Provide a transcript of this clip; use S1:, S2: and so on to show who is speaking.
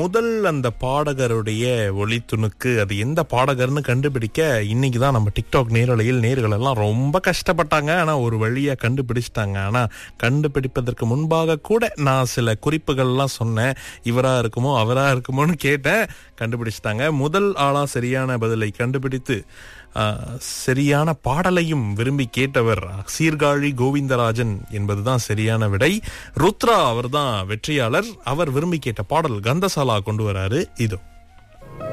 S1: முதல் அந்த பாடகருடைய ஒளித்துணுக்கு அது எந்த பாடகர்னு கண்டுபிடிக்க இன்னைக்கு தான் நம்ம டிக்டாக் நேரலையில் நேர்கள் எல்லாம் ரொம்ப கஷ்டப்பட்டாங்க. ஆனா ஒரு வழியா கண்டுபிடிச்சிட்டாங்க. ஆனா கண்டுபிடிப்பதற்கு முன்பாக கூட நான் சில குறிப்புகள்லாம் சொன்னேன். இவரா இருக்குமோ அவரா இருக்குமோன்னு கேட்டேன். கண்டுபிடிச்சிட்டாங்க. முதல் ஆளா சரியான பதிலை கண்டுபிடித்து சரியான பாடலையும் விரும்பி கேட்டவர் சீர்காழி கோவிந்தராஜன் என்பதுதான் சரியான விடை. ருத்ரா அவர் தான் வெற்றியாளர். அவர் விரும்பி கேட்ட பாடல் கந்தசாலா கொண்டு வராரு. இதோ